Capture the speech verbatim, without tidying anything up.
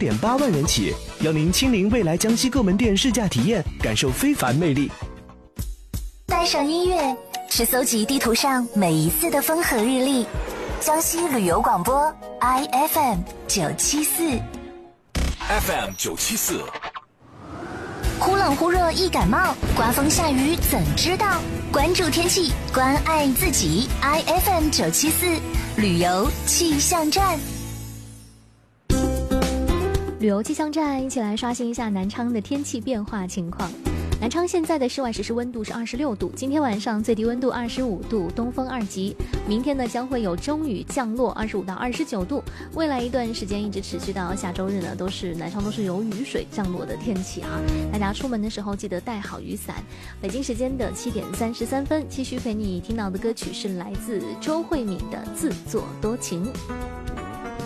点八万元起，邀您亲临未来江西各门店试驾体验，感受非凡魅力。 带上音乐，是搜集地图上每一次的风和日丽。江西旅游广播 I F M 九七四 F M 九七四， 忽冷忽热易感冒，刮风下雨怎知道？关注天气，关爱自己。I F M 九七四旅游气象站， 旅游气象站一起来刷新一下南昌的天气变化情况。南昌现在的室外实时温度是二十六度，今天晚上最低温度二十五度，东风二级。明天呢将会有中雨降落，二十五到二十九度。未来一段时间一直持续到下周日呢，都是南昌都是有雨水降落的天气啊。大家出门的时候记得带好雨伞。北京时间的七点三十三分，继续陪你听到的歌曲是来自周慧敏的《自作多情》。